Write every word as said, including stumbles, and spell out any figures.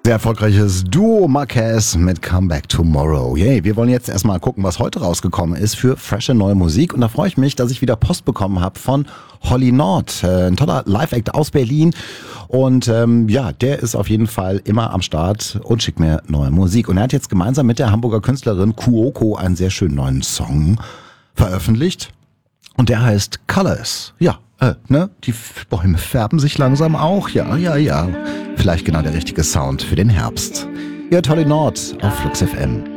Sehr erfolgreiches Duo Marquez mit Come Back Tomorrow. Yay, wir wollen jetzt erstmal gucken, was heute rausgekommen ist für frische neue Musik. Und da freue ich mich, dass ich wieder Post bekommen habe von Holly Nord. Äh, ein toller Live-Act aus Berlin. Und ähm, ja, der ist auf jeden Fall immer am Start und schickt mir neue Musik. Und er hat jetzt gemeinsam mit der Hamburger Künstlerin Kuoko einen sehr schönen neuen Song veröffentlicht. Und der heißt Colors. Ja, äh, ne? Die Bäume färben sich langsam auch. Ja, ja, ja. Vielleicht genau der richtige Sound für den Herbst. Ihr hört Holly Nord auf Flux F M.